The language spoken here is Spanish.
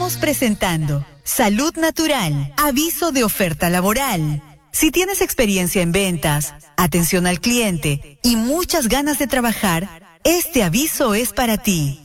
Estamos presentando Salud Natural, aviso de oferta laboral. Si tienes experiencia en ventas, atención al cliente y muchas ganas de trabajar, este aviso es para ti.